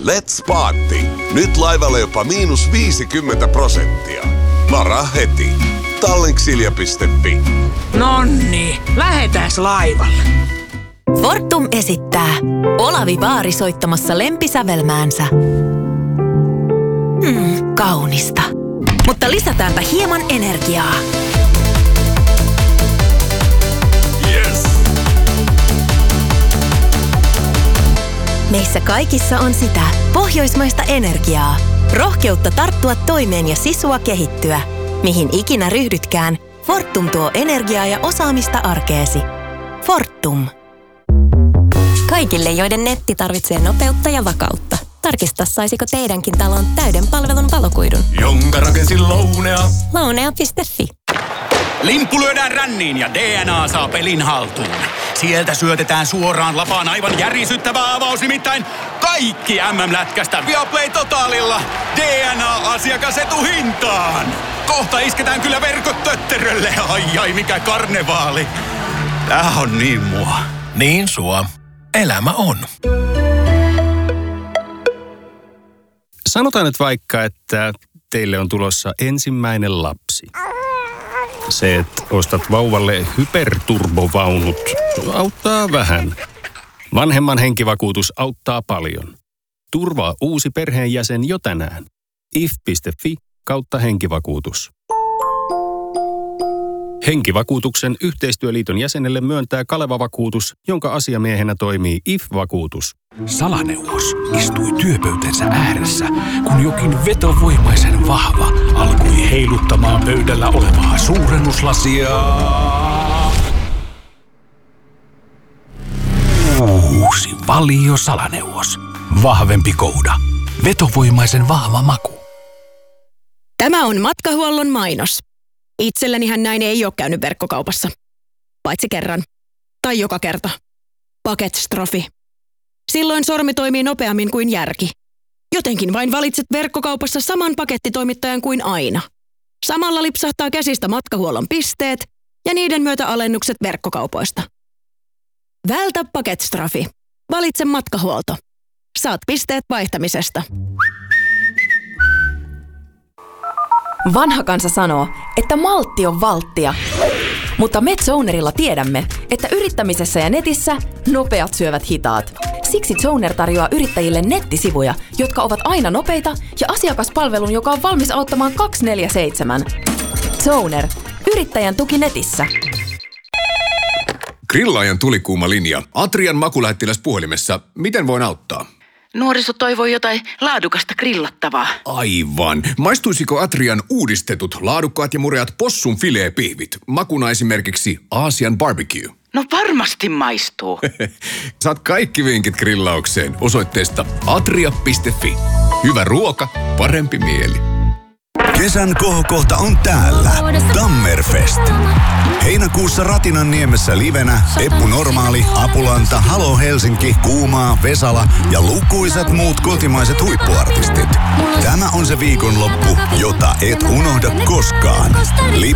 Let's party! Nyt laivalle jopa -50%. Varaa heti. Tallinksilja.fi. Nonni, lähetääs laivalle. Fortum esittää Olavi Vaari soittamassa lempisävelmäänsä. Kaunista. Mutta lisätäänpä hieman energiaa. Yes! Meissä kaikissa on sitä pohjoismaista energiaa. Rohkeutta tarttua toimeen ja sisua kehittyä. Mihin ikinä ryhdytkään, Fortum tuo energiaa ja osaamista arkeesi. Fortum. Kaikille, joiden netti tarvitsee nopeutta ja vakautta. Tarkista, saisiko teidänkin talon täyden palvelun valokuidun. Jonka rakensin Lounea. Lounea.fi. Limppu lyödään ränniin ja DNA saa pelin haltuun. Sieltä syötetään suoraan lapaan aivan järisyttävä avaus, nimittäin kaikki MM-lätkästä Viaplay Totalilla DNA-asiakasetuhintaan. Kohta isketään kyllä verkot tötterölle. Ai mikä karnevaali. Tää on niin mua. Niin sua. Elämä on. Sanotaan nyt vaikka, että teille on tulossa ensimmäinen lapsi. Se, että ostat vauvalle hyperturbovaunut, auttaa vähän. Vanhemman henkivakuutus auttaa paljon. Turvaa uusi perheenjäsen jo tänään. if.fi/henkivakuutus. Henkivakuutuksen yhteistyöliiton jäsenelle myöntää Kaleva-vakuutus, jonka asiamiehenä toimii IF-vakuutus. Salaneuvos istui työpöytänsä ääressä, kun jokin vetovoimaisen vahva alkoi heiluttamaan pöydällä olevaa suurennuslasia. Uusi Valio Salaneuvos. Vahvempi kouda. Vetovoimaisen vahva maku. Tämä on Matkahuollon mainos. Itsellänihän näin ei ole käynyt verkkokaupassa. Paitsi kerran. Tai joka kerta. Paketstrofi. Silloin sormi toimii nopeammin kuin järki. Jotenkin vain valitset verkkokaupassa saman pakettitoimittajan kuin aina. Samalla lipsahtaa käsistä Matkahuollon pisteet ja niiden myötä alennukset verkkokaupoista. Vältä paketstrofi. Valitse Matkahuolto. Saat pisteet vaihtamisesta. Vanha kansa sanoo, että maltti on valttia. Mutta me Zonerilla tiedämme, että yrittämisessä ja netissä nopeat syövät hitaat. Siksi Zoner tarjoaa yrittäjille nettisivuja, jotka ovat aina nopeita ja asiakaspalvelun, joka on valmis auttamaan 24/7. Zoner. Yrittäjän tuki netissä. Grillaajan tulikuuma linja. Atrian makulähettiläs puhelimessa. Miten voin auttaa? Nuoriso toivoo jotain laadukasta grillattavaa. Aivan. Maistuisiko Atrian uudistetut, laadukkaat ja mureat possun fileepihvit? Makuna esimerkiksi Aasian barbecue. No varmasti maistuu. Saat kaikki vinkit grillaukseen osoitteesta atria.fi. Hyvä ruoka, parempi mieli. Kesän kohokohta on täällä. Tammerfest. Heinäkuussa Ratinanniemessä livenä Eppu Normaali, Apulanta, Halo Helsinki, Kuumaa, Vesala ja lukuisat muut kotimaiset huippuartistit. Tämä on se viikonloppu, jota et unohda koskaan.